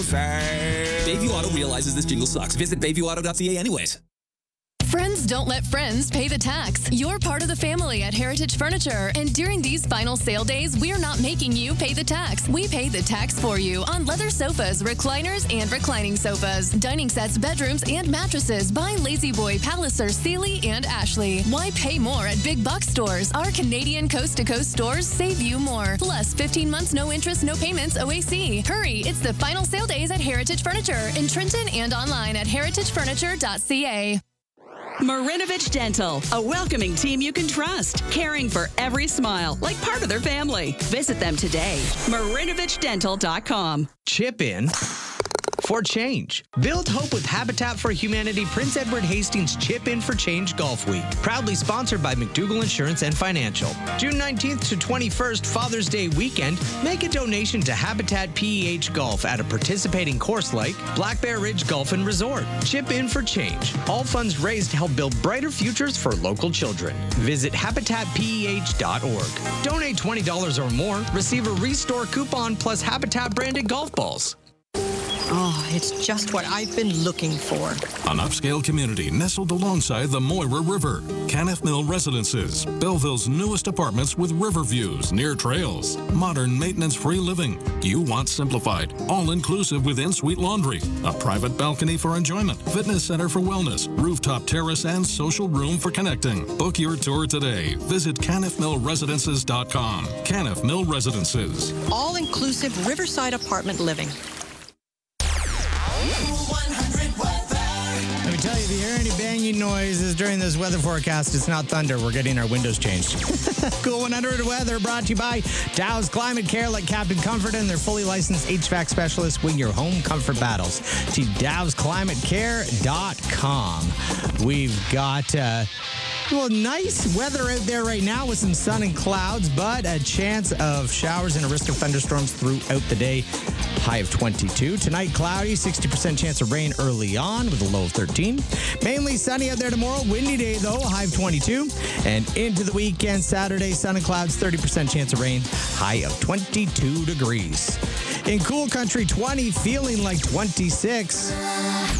Bayview Auto realizes this jingle sucks. Visit BayviewAuto.ca anyways. Friends don't let friends pay the tax. You're part of the family at Heritage Furniture, and during these final sale days, we're not making you pay the tax. We pay the tax for you on leather sofas, recliners, and reclining sofas, dining sets, bedrooms, and mattresses by Lazy Boy, Palliser, Sealy, and Ashley. Why pay more at big box stores? Our Canadian coast-to-coast stores save you more. Plus, 15 months, no interest, no payments, OAC. Hurry, it's the final sale days at Heritage Furniture in Trenton and online at heritagefurniture.ca. Marinovich Dental, a welcoming team you can trust, caring for every smile like part of their family. Visit them today. MarinovichDental.com. Chip in for change. Build hope with Habitat for Humanity Prince Edward Hastings Chip in for Change Golf Week. Proudly sponsored by McDougall Insurance and Financial. June 19th to 21st, Father's Day weekend, make a donation to Habitat PEH Golf at a participating course like Black Bear Ridge Golf and Resort. Chip in for change. All funds raised to help build brighter futures for local children. Visit habitatpeh.org. Donate $20 or more, receive a Restore coupon plus Habitat branded golf balls. Oh, it's just what I've been looking for. An upscale community nestled alongside the Moira River. Canniff Mill Residences, Belleville's newest apartments with river views near trails. Modern maintenance-free living. You want simplified, all-inclusive with in-suite laundry. A private balcony for enjoyment. Fitness center for wellness. Rooftop terrace and social room for connecting. Book your tour today. Visit CanniffMillResidences.com. Canniff Mill Residences. All-inclusive riverside apartment living. Let me tell you, if you hear any banging noises during this weather forecast, it's not thunder. We're getting our windows changed. Cool 100 weather brought to you by Dow's Climate Care. Let Captain Comfort and their fully licensed HVAC specialists win your home comfort battles. To dowsclimatecare.com. We've got nice weather out there right now with some sun and clouds, but a chance of showers and a risk of thunderstorms throughout the day. High of 22. Tonight, cloudy, 60% chance of rain early on with a low of 13. Mainly sunny out there tomorrow. Windy day, though, high of 22. And into the weekend, Saturday, sun and clouds, 30% chance of rain, high of 22 degrees. In cool country, 20, feeling like 26.